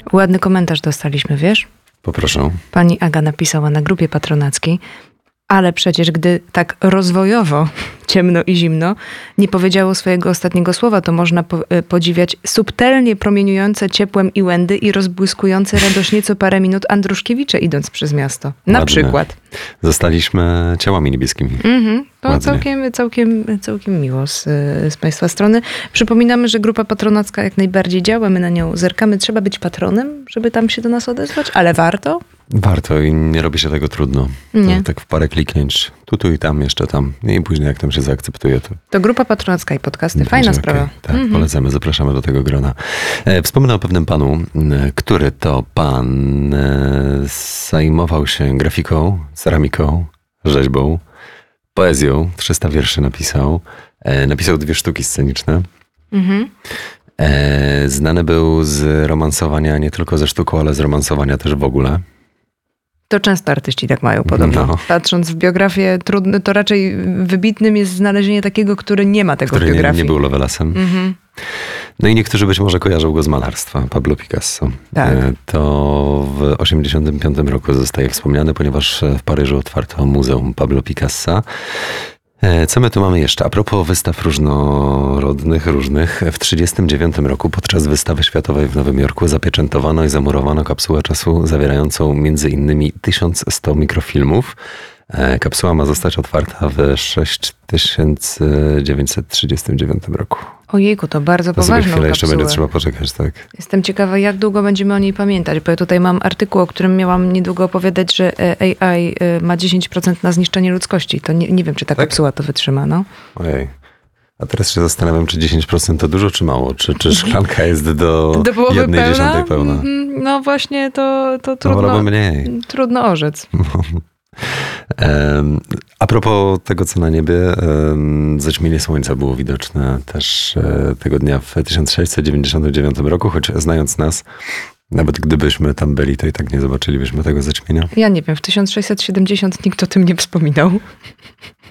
Ładny komentarz dostaliśmy, wiesz? Poproszę. Pani Aga napisała na grupie patronackiej, ale przecież gdy tak rozwojowo, ciemno i zimno, nie powiedziało swojego ostatniego słowa, to można podziwiać subtelnie promieniujące ciepłem i łędy i rozbłyskujące radośnie co parę minut Andruszkiewicze idąc przez miasto. Na Ładne. przykład. Zostaliśmy ciałami niebieskimi. To całkiem miło z Państwa strony. Przypominamy, że grupa patronacka jak najbardziej działa, my na nią zerkamy. Trzeba być patronem, żeby tam się do nas odezwać, ale warto. Warto i nie robi się tego trudno. Nie. Tak w parę kliknięć. Tu i tam, jeszcze tam. I później jak tam się zaakceptuje, to... To grupa patronacka i podcasty. Fajna będzie sprawa. okej. Tak, polecamy, zapraszamy do tego grona. Wspomnę o pewnym panu, który to pan zajmował się grafiką, ceramiką, rzeźbą, poezją. 300 wierszy napisał. Napisał 2 sztuki sceniczne. Znany był z romansowania nie tylko ze sztuką, ale z romansowania też w ogóle. To często artyści tak mają podobno. No. Patrząc w biografię, trudno, to raczej wybitnym jest znalezienie takiego, który nie ma tego Który w biografii. nie był Lovelasem. No i niektórzy być może kojarzą go z malarstwa. Pablo Picasso. Tak. To w 1985 roku zostaje wspomniany, ponieważ w Paryżu otwarto Muzeum Pablo Picassa. Co my tu mamy jeszcze? A propos wystaw różnych. W 1939 roku podczas wystawy światowej w Nowym Jorku zapieczętowano i zamurowano kapsułę czasu zawierającą m.in. 1100 mikrofilmów. Kapsuła ma zostać otwarta w 6939 roku. Ojejku, to bardzo To sobie poważną chwilę jeszcze kapsułę. będzie trzeba poczekać, tak? Jestem ciekawa, jak długo będziemy o niej pamiętać, bo ja tutaj mam artykuł, o którym miałam niedługo opowiadać, że AI ma 10% na zniszczenie ludzkości. To nie wiem, czy ta kapsuła to wytrzyma, no. Ojej. A teraz się zastanawiam, czy 10% to dużo, czy mało? Czy szklanka jest do połowy 1/10 pełna? No właśnie, to No trudno, wolałbym mniej. trudno orzec. A propos tego, co na niebie, zaćmienie słońca było widoczne też tego dnia w 1699 roku, choć znając nas, nawet gdybyśmy tam byli, to i tak nie zobaczylibyśmy tego zaćmienia. Ja nie wiem, w 1670 nikt o tym nie wspominał.